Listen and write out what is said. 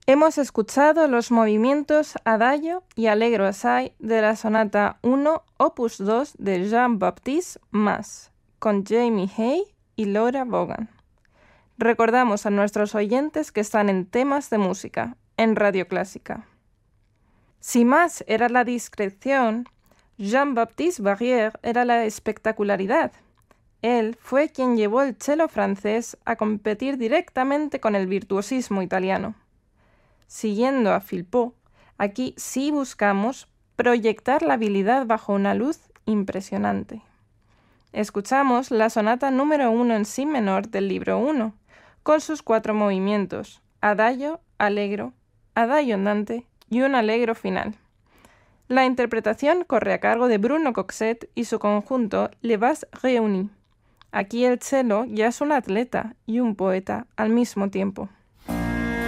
Hemos escuchado los movimientos Adagio y Allegro assai de la sonata 1, opus 2 de Jean-Baptiste Mas, con Jamie Hay y Laura Vaughan. Recordamos a nuestros oyentes que están en Temas de Música, en Radio Clásica. Si Mas era la discreción, Jean-Baptiste Barrière era la espectacularidad. Él fue quien llevó el cello francés a competir directamente con el virtuosismo italiano. Siguiendo a Philpot, aquí sí buscamos proyectar la habilidad bajo una luz impresionante. Escuchamos la sonata número 1 en si menor del libro 1, con sus 4 movimientos, adagio, allegro, adagio andante y un allegro final. La interpretación corre a cargo de Bruno Coxet y su conjunto Les Basses Réunis. Aquí el cello ya es un atleta y un poeta al mismo tiempo.